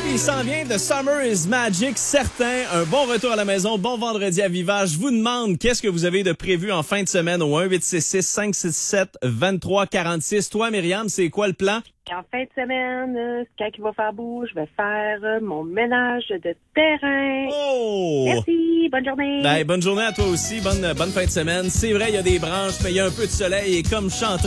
puis il s'en vient de Summer is Magic, certain. Un bon retour à la maison, bon vendredi à Viva. Je vous demande, qu'est-ce que vous avez de prévu en fin de semaine au 1-866-567-2346. Toi, Myriam, c'est quoi le plan? En fin de semaine, quand il va faire beau, je vais faire mon ménage de terrain. Oh! Merci, bonne journée. Ben, bonne journée à toi aussi, bonne fin de semaine. C'est vrai, il y a des branches, mais il y a un peu de soleil et comme chanteur.